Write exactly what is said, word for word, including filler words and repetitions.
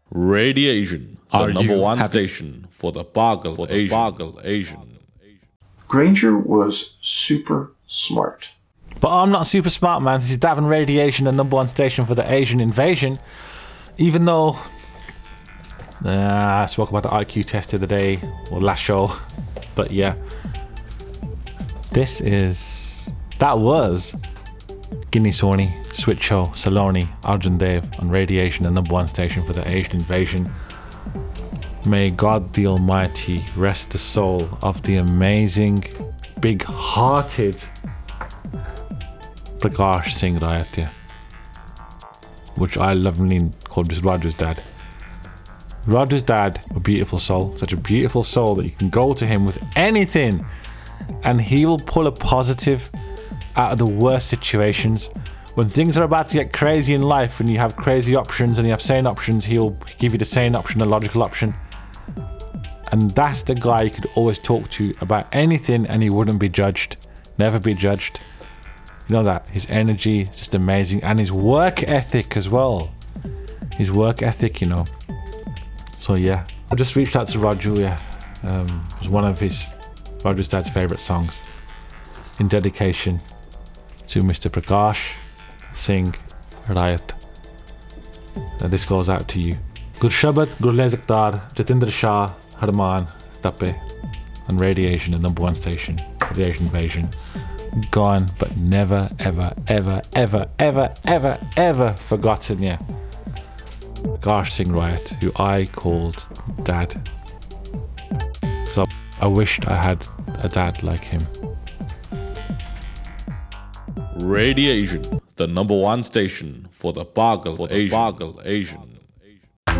Radiation, the Are number you one happy? station for the Bargle Asian. Bargle Asian. Granger was super smart. But I'm not super smart, man. This is Davin Radiation, the number one station for the Asian invasion. Even though uh, I spoke about the I Q test the other day, or last show. But yeah, this is, that was Guinea Sony, Switcho, Saloni, Arjun Dev on Radiation, the number one station for the Asian invasion. May God the Almighty rest the soul of the amazing, big-hearted Prakash Singh Rayatya, which I lovingly called just Roger's dad. Roger's dad, a beautiful soul, such a beautiful soul that you can go to him with anything and he will pull a positive out of the worst situations. When things are about to get crazy in life and you have crazy options and you have sane options, he'll give you the sane option, the logical option. And that's the guy you could always talk to about anything and he wouldn't be judged, never be judged. You know that, his energy is just amazing, and his work ethic as well. His work ethic, you know. So yeah, I just reached out to Raju, yeah. Um, it was one of his, Raju's dad's favourite songs, in dedication to Mister Prakash Singh Rayat. And this goes out to you. Gurshabad, Gurle Zaktar, Jatinder Shah, Harman, Tape, and Radiation, the number one station for the Asian invasion. Gone, but never, ever, ever, ever, ever, ever, ever forgotten, yeah. Prakash Singh Rayat, who I called Dad. So I wished I had a dad like him. Radiation, the number one station for the Bargle Asian. Bargle Asian.